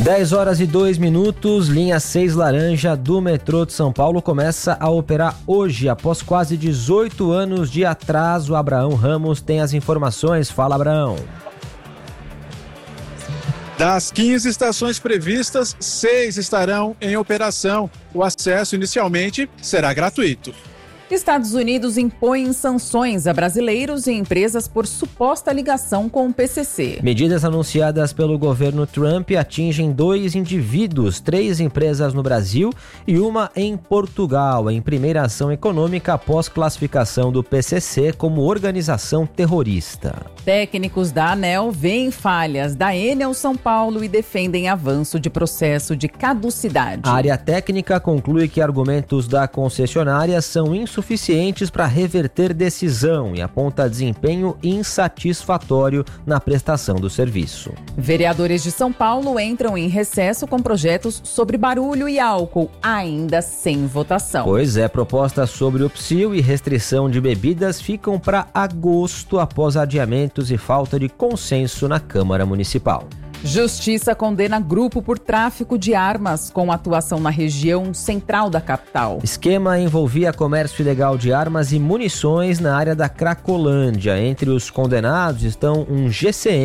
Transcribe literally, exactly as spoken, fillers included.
dez horas e dois minutos, linha seis laranja do metrô de São Paulo começa a operar hoje, após quase dezoito anos de atraso. Abraão Ramos tem as informações. Fala, Abraão. Das quinze estações previstas, seis estarão em operação. O acesso inicialmente será gratuito. Estados Unidos impõem sanções a brasileiros e empresas por suposta ligação com o P C C. Medidas anunciadas pelo governo Trump atingem dois indivíduos, três empresas no Brasil e uma em Portugal, em primeira ação econômica após classificação do P C C como organização terrorista. Técnicos da ANEEL veem falhas da Enel São Paulo e defendem avanço de processo de caducidade. A área técnica conclui que argumentos da concessionária são insuficientes suficientes para reverter decisão e aponta desempenho insatisfatório na prestação do serviço. Vereadores de São Paulo entram em recesso com projetos sobre barulho e álcool, ainda sem votação. Pois é, propostas sobre o psil e restrição de bebidas ficam para agosto após adiamentos e falta de consenso na Câmara Municipal. Justiça condena grupo por tráfico de armas com atuação na região central da capital. Esquema envolvia comércio ilegal de armas e munições na área da Cracolândia. Entre os condenados estão um G C